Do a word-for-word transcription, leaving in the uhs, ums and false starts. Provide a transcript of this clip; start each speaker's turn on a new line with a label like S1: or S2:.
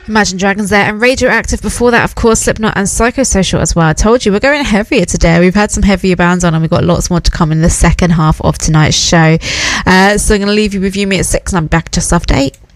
S1: Imagine Dragons there, and Radioactive before that, of course, Slipknot and Psychosocial as well. I told you we're going heavier today. We've had some heavier bands on, and we've got lots more to come in the second half of tonight's show. Uh, so I'm going to leave you with You Me at six, and I'm back just after eight.